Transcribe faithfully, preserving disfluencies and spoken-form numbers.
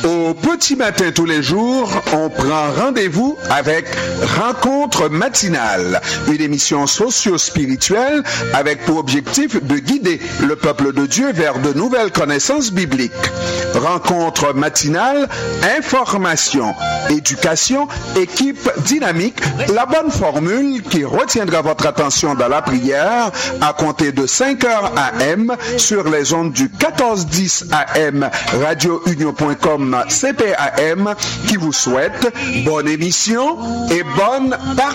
Au petit matin tous les jours, on prend rendez-vous avec Rencontre matinale, une émission socio-spirituelle avec pour objectif de guider le peuple de Dieu vers de nouvelles connaissances bibliques. Rencontre matinale, information, éducation, équipe dynamique, la bonne formule qui retiendra votre attention dans la prière à compter de cinq heures A M sur les ondes du quatorze dix A M radio union point com C P A M qui vous souhaite bonne émission et bonne parole.